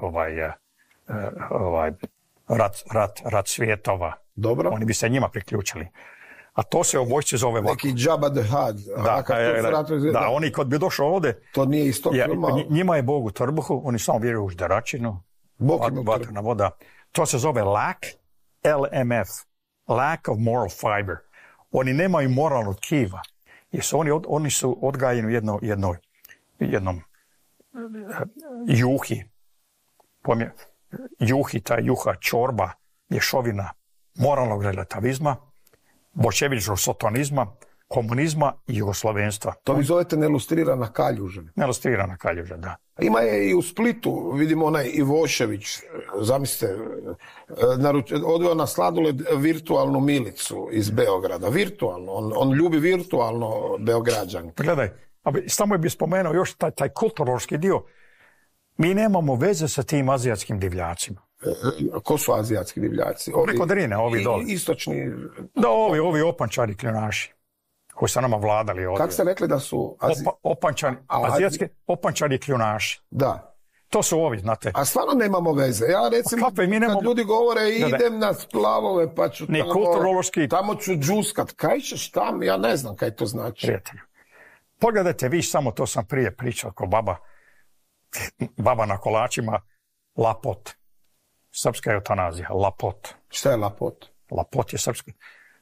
Rat svjetova. Dobro. Oni bi se njima priključili. A to se u vojsci zove ovako. Neki Jabba the Hutt. Da, oni kad bi došao ovdje, to nije isto njima je Bog u trbuhu, oni samo vjeruju u žderačinu, vatrena voda. To se zove lack, LMF, lack of moral fiber. Oni nemaju moralnog tkiva. Jer oni su odgajeni u jednom juhi. Juhi, ta juha, čorba, mješovina moralnog relativizma, boljševičkog sotonizma, komunizma i jugoslavenstva. To vi zovete nelustrirana kaljuža. Nelustrirana kaljuža, da. Ima je i u Splitu, vidimo onaj Ivošević, zamislite, odveo na sladoled virtualnu milicu iz Beograda. Virtualno, on ljubi virtualno Beograđan. Gledaj, samo bih spomenuo još taj kulturološki dio. Mi nemamo veze sa tim azijatskim divljacima. Ko su azijatski divljaci? Preko Drine, ovi dole. Istočni... Da, ovi opančari kljunaši, koji su nama vladali ovdje. Kako ste rekli da su... Azijatski opančari kljunaši. Da. To su ovi, znate. A stvarno nemamo veze. Ja recimo, kad ljudi govore idem na splavove pa ću tamo ću džuskat. Kaj ćeš tam? Ja ne znam kaj to znači. Prijatelju. Pogledajte, vi samo to sam prije pričao ko baba na kolačima, lapot. Srpska eutanazija, lapot. Šta je lapot? Lapot je srpski.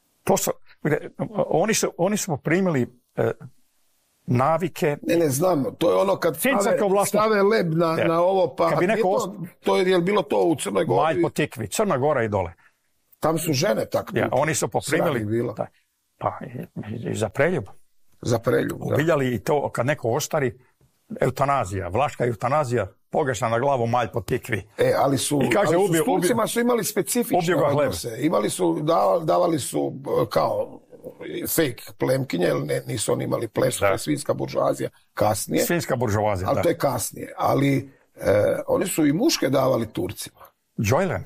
Oni su primili navike. Ne znam, to je ono kad stave leb na ovo, pa to je bilo to u Crnoj Gori. Malj po Tikvi, Crna Gora i dole. Tam su žene tako. Oni su poprimili, pa i za preljub. Za preljub, da. Ubiljali i to kad neko ostari, eutanazija, vlaška eutanazija, pogrešna na glavu, malj po Tikvi. Ali su s Turcima su imali specifične odnose. Davali su kao fake plemkinje, jer nisu oni imali ples, to je svinjska buržoazija kasnije. Svinjska buržoazija, ali to je kasnije. Ali oni su i muške davali Turcima. Džojlen.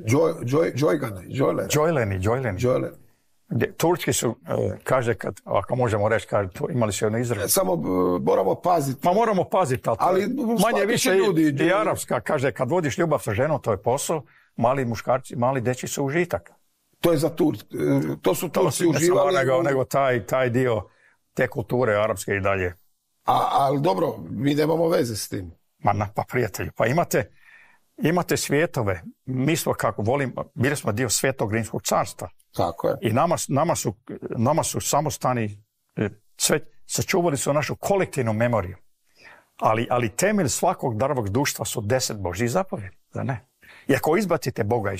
Džojleni. Turski su, kaže, ako možemo reći, imali su jednu izrazu. Samo moramo paziti. Ma moramo paziti, ali manje više ljudi. I arapska, kaže, kad vodiš ljubav sa ženom, to je posao, mali dečki su užitak. To je za to su Turci uživali. Nego taj dio te kulture arapske i dalje. Ali dobro, mi nemamo veze s tim. Pa prijatelju, pa imate svijetove. Mi smo, bili smo dio Svetog Rimskog carstva. Tako je. I nama su samostani, sačuvali su našu kolektivnu memoriju. Ali temelj svakog darovog društva su 10 Božjih zapovjedi, da ne? I ako izbacite Boga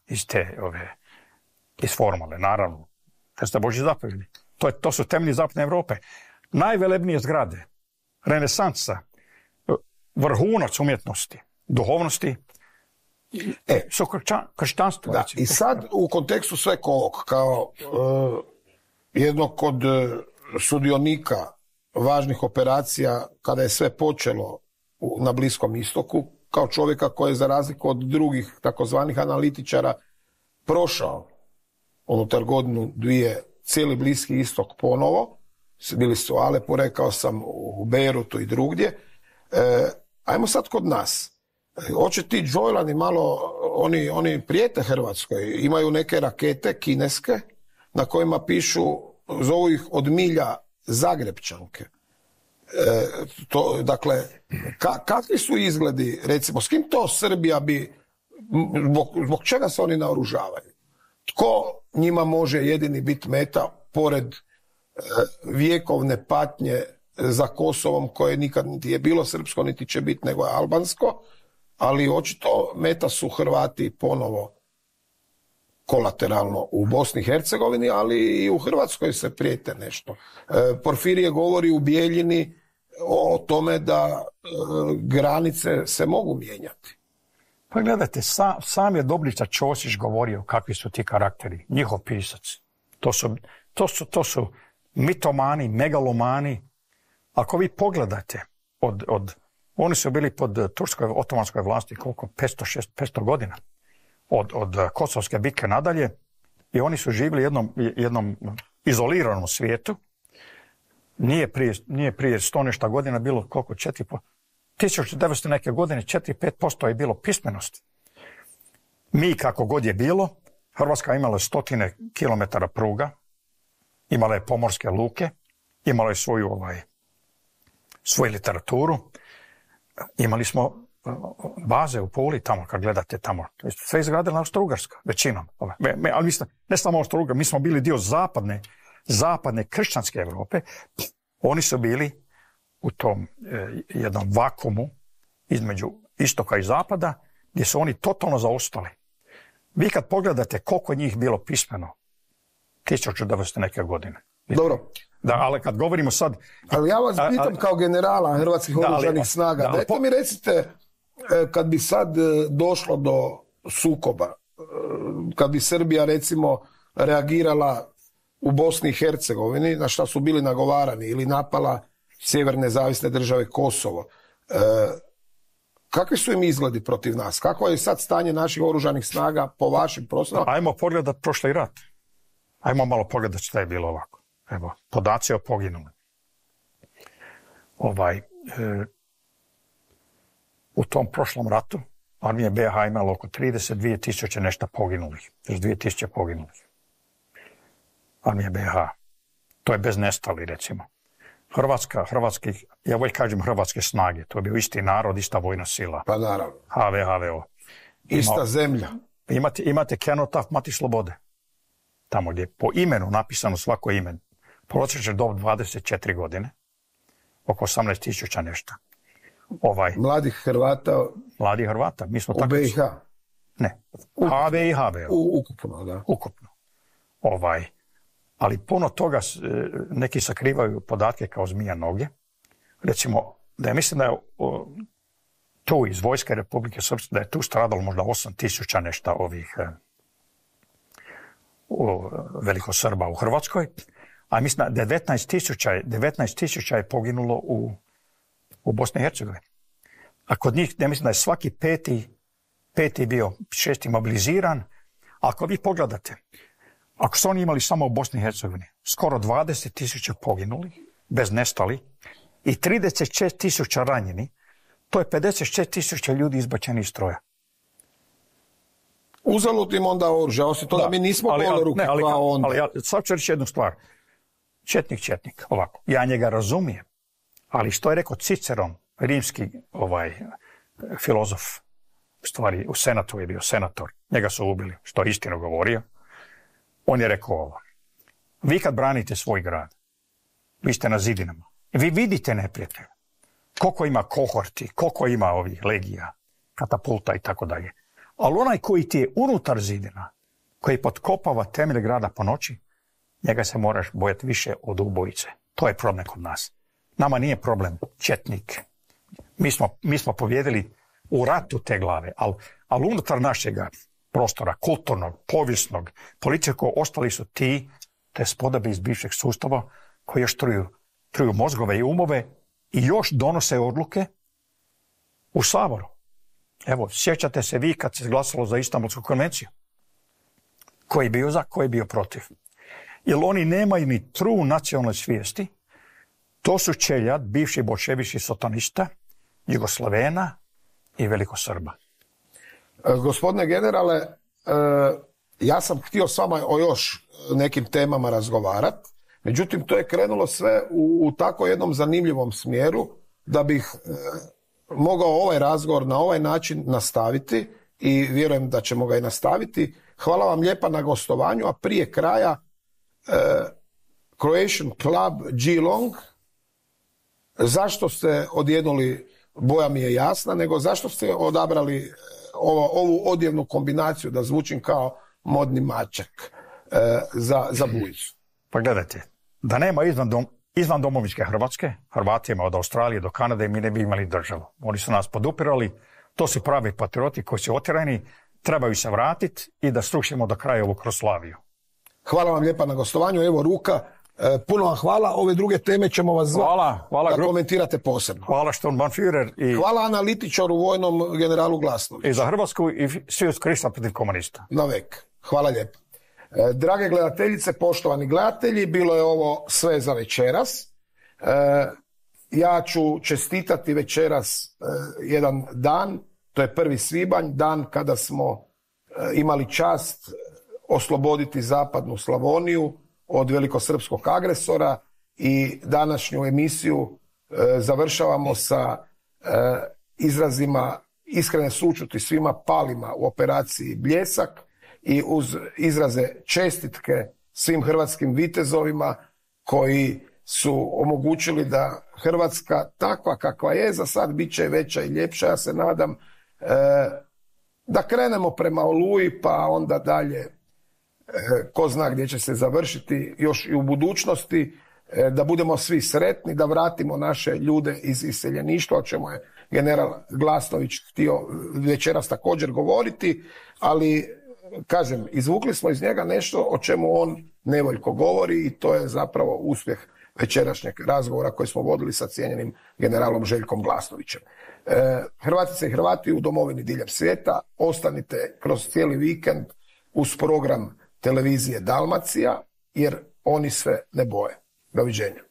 iz formule, naravno, kad ste Božji zapovjedi. To su temelji zapadne Europe. Najvelebnije zgrade, renesansa, vrhunac umjetnosti, duhovnosti, su kršćanstvo. Da, i sad u kontekstu sveg ovog, kao jednog od sudionika važnih operacija kada je sve počelo na Bliskom istoku, kao čovjeka koji je za razliku od drugih takozvanih analitičara prošao unutar godinu, dvije cijeli Bliski istok ponovo, bili su u Alepu, rekao sam, u Beirutu i drugdje. Ajmo sad kod nas. Hoće ti džojlani malo, oni prijete Hrvatskoj, imaju neke rakete kineske na kojima pišu, zovu ih od milja Zagrebčanke. Dakle, kakvi su izgledi, recimo, s kim to Srbija bi, zbog čega se oni naoružavaju? Tko njima može jedini biti meta pored vjekovne patnje za Kosovom koje nikad niti je bilo srpsko niti će biti nego je albansko, ali očito meta su Hrvati ponovo kolateralno u Bosni i Hercegovini, ali i u Hrvatskoj se prijete nešto. Porfirije govori u Bijeljini o tome da granice se mogu mijenjati. Pa gledajte, sam je Dobriša Ćosić govorio kakvi su ti karakteri, njihov pisac. To su mitomani, megalomani. Ako vi pogledate, oni su bili pod turskoj otomanskoj vlasti koliko? 500 godina. Od Kosovske bitke nadalje. I oni su živjeli jednom izoliranom svijetu. Nije prije 100 nešto godina bilo koliko? 1900 neke godine 4-5% je bilo pismenosti. Mi kako god je bilo, Hrvatska imala 100 kilometara pruga, imala je pomorske luke, imala je svoju literaturu, imali smo baze u Puli tamo, kad gledate tamo. Sve izgradila Austro-Ugarska, većinom. Ali ne samo Austro-Ugarska, mi smo bili dio zapadne kršćanske Europe. Oni su bili u tom jednom vakumu između istoka i zapada, gdje su oni totalno zaostali. Vi kad pogledate koliko njih bilo pismeno, 1900 neke godine. Dobro. Da, ali kad govorimo sad... Ali ja vas pitam kao generala Hrvatskih oružanih snaga, dajte mi recite, kad bi sad došlo do sukoba, kad bi Srbija recimo reagirala u Bosni i Hercegovini, na šta su bili nagovarani, ili napala sjeverne nezavisne države Kosovo, kakvi su im izgledi protiv nas? Kako je sad stanje naših oružanih snaga po vašim prostorima? Ajmo pogledat prošli rat. Ajmo malo pogledat šta je bilo ovako. Evo, podaci o poginulim. U tom prošlom ratu armija BiH imala oko 32.000 nešto poginulih. 32.000 poginulih. Armija BiH. To je bez nestali, recimo. Ja uvijek kažem hrvatske snage. To je bio isti narod, ista vojna sila. Pa naravno. HVO. Ista zemlja. Imate kenotaf Mati Slobode. Tamo gdje je po imenu napisano svako ime. Prosječna dob 24 godine. Oko 18.000 nešto. Mladih Hrvata. Mi smo u BiH? Ne. HV i HVO. Ukupno, da. Ukupno. Ali puno toga, neki sakrivaju podatke kao zmija noge. Recimo, da ja mislim da je tu iz vojske Republike Srpske, da je tu stradalo možda 8.000 nešto ovih velikosrba u Hrvatskoj, a mislim da 19.000 je poginulo u Bosni i Hercegovini. A kod njih, ja mislim da je svaki peti bio, 6. mobiliziran. Ako vi pogledate, ako su oni imali samo u Bosni i Hercegovini skoro 20.000 poginuli, bez nestali, i 36.000 ranjeni, to je 56.000 ljudi izbačeni iz stroja. Uzalud im onda oružje, osim toga mi nismo gole ruke kao onda. Ali ja sad ću reći jednu stvar. Četnik, ovako. Ja njega razumijem, ali što je rekao Ciceron, rimski filozof, u stvari u Senatu je bio senator, njega su ubili, što je istinu govorio. On je rekao ovo: vi kad branite svoj grad, vi ste na zidinama, vi vidite neprijatelja, koliko ima kohorti, koliko ima ovih legija, katapulta i tako dalje. Ali onaj koji ti je unutar zidina, koji potkopava temelj grada po noći, njega se moraš bojati više od ubojice. To je problem kod nas. Nama nije problem četnik. Mi smo pobjedili u ratu te glave, ali unutar našega prostora, kulturnog, povijesnog, političkog, ostali su te spodobe iz bivšeg sustava koji još truju mozgove i umove i još donose odluke u Saboru. Evo, sjećate se vi kad se glasalo za Istanbulsku konvenciju. Ko je bio za, ko je bio protiv? Jer oni nemaju ni true nacionalne svijesti. To su čeljad, bivši bolševički sotonista, Jugoslavena i Velikosrba. Gospodine generale, ja sam htio s vama o još nekim temama razgovarati, međutim to je krenulo sve u tako jednom zanimljivom smjeru da bih mogao ovaj razgovor na ovaj način nastaviti i vjerujem da ćemo ga i nastaviti. Hvala vam lijepa na gostovanju, a prije kraja Croatian Club Geelong, zašto ste odjednuli, boja mi je jasna, nego zašto ste odabrali ovu odjevnu kombinaciju, da zvučim kao modni mačak, za Bujicu? Pa gledajte, da nema izvan domovinske Hrvatske, Hrvatima od Australije do Kanade, mi ne bi imali državu. Oni su nas podupirali, to su pravi patrioti koji su otjerani, trebaju se vratiti i da srušimo do kraja ovu Kroslaviju. Hvala vam lijepa na gostovanju, evo ruka. Puno vam hvala, ove druge teme ćemo vas zvati da komentirate posebno. Hvala Sturmbannführer i hvala analitičaru vojnom generalu Glasnoviću. I za Hrvatsku i svi uz Krista protiv komunista. Na vek. Hvala lijepo. Drage gledateljice, poštovani gledatelji, bilo je ovo sve za večeras. Ja ću čestitati večeras jedan dan, to je 1. svibanj, dan kada smo imali čast osloboditi zapadnu Slavoniju od velikosrpskog agresora i današnju emisiju završavamo sa izrazima iskrene sućuti svima palima u operaciji Bljesak i uz izraze čestitke svim hrvatskim vitezovima koji su omogućili da Hrvatska takva kakva je, za sad bit će veća i ljepša, ja se nadam, da krenemo prema Oluji pa onda dalje ko zna gdje će se završiti još i u budućnosti, da budemo svi sretni, da vratimo naše ljude iz iseljeništva, o čemu je general Glasnović htio večeras također govoriti, ali kažem, izvukli smo iz njega nešto o čemu on nevoljko govori i to je zapravo uspjeh večerašnjeg razgovora koji smo vodili sa cijenjenim generalom Željkom Glasnovićem. Hrvatice i Hrvati u domovini diljem svijeta, ostanite kroz cijeli vikend uz program televizije Dalmacija, jer oni se ne boje. Doviđenja.